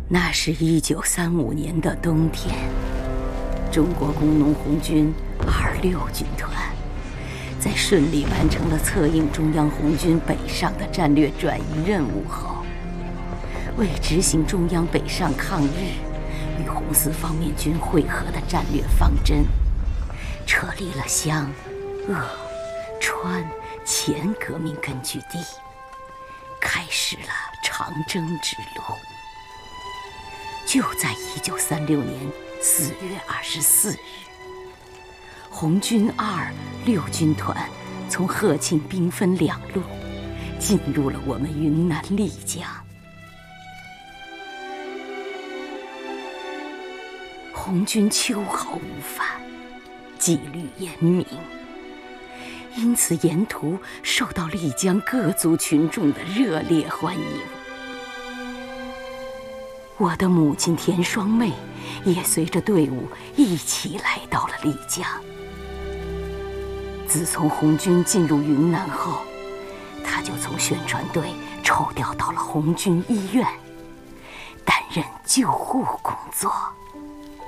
那是1935年的冬天，中国工农红军26军团在顺利完成了策应中央红军北上的战略转移任务后，为执行中央北上抗日与红四方面军会合的战略方针，撤离了湘、鄂、川、黔革命根据地，开始了长征之路。就在1936年4月24日，红军2、6军团从贺庆兵分2路，进入了我们云南丽江。红军秋毫无犯，纪律严明，因此沿途受到丽江各族群众的热烈欢迎。我的母亲田双妹也随着队伍一起来到了丽江。自从红军进入云南后，她就从宣传队抽调到了红军医院，担任救护工作。